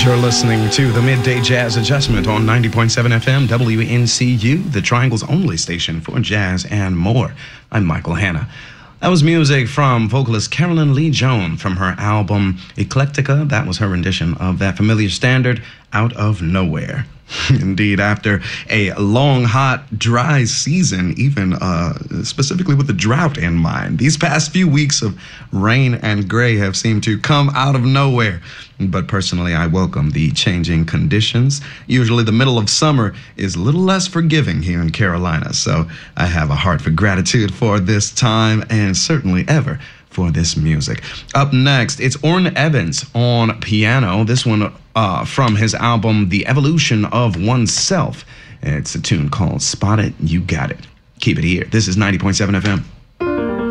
You're listening to the Midday Jazz Adjustment on 90.7 FM WNCU, the Triangle's only station for jazz and more. I'm Michael Hanna. That was music from vocalist Carolyn Lee Jones from her album Eclectica. That was her rendition of that familiar standard, Out of Nowhere. Indeed, after a long, hot, dry season, even specifically with the drought in mind, these past few weeks of rain and gray have seemed to come out of nowhere. But personally, I welcome the changing conditions. Usually the middle of summer is a little less forgiving here in Carolina, so I have a heart for gratitude for this time and certainly ever for this music. Up next, it's Orrin Evans on piano. This one from his album, The Evolution of Oneself. It's a tune called Spot It, You Got It. Keep it here. This is 90.7 FM.